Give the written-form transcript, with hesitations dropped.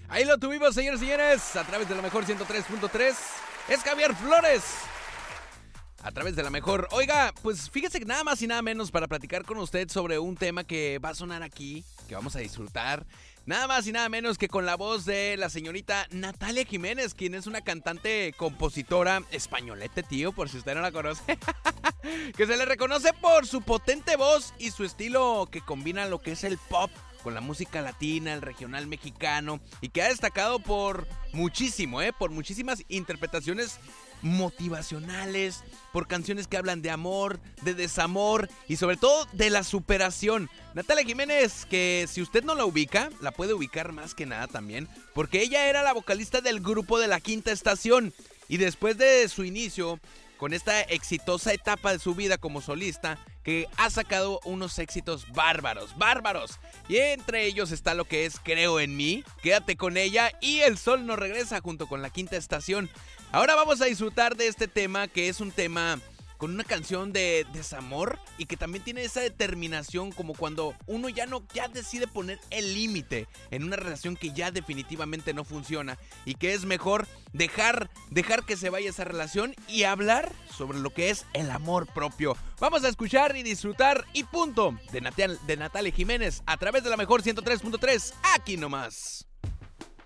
Ahí lo tuvimos, señores y señores, a través de la mejor 103.3. Es Javier Flores. A través de la mejor. Oiga, pues fíjese que nada más y nada menos para platicar con usted sobre un tema que va a sonar aquí, que vamos a disfrutar. Nada más y nada menos que con la voz de la señorita Natalia Jiménez, quien es una cantante, compositora españolete, tío, por si usted no la conoce. Que se le reconoce por su potente voz y su estilo que combina lo que es el pop con la música latina, el regional mexicano, y que ha destacado por muchísimo, por muchísimas interpretaciones motivacionales, por canciones que hablan de amor, de desamor y sobre todo de la superación. Natalia Jiménez, que si usted no la ubica, la puede ubicar más que nada también, porque ella era la vocalista del grupo de La Quinta Estación, y después de su inicio con esta exitosa etapa de su vida como solista, que ha sacado unos éxitos bárbaros. Y entre ellos está lo que es Creo en mí, Quédate con ella y El Sol no regresa junto con La Quinta Estación. Ahora vamos a disfrutar de este tema, que es un tema con una canción de desamor y que también tiene esa determinación como cuando uno ya decide poner el límite en una relación que ya definitivamente no funciona y que es mejor dejar que se vaya esa relación y hablar sobre lo que es el amor propio. Vamos a escuchar y disfrutar y punto de Natalia Jiménez a través de la mejor 103.3, aquí nomás.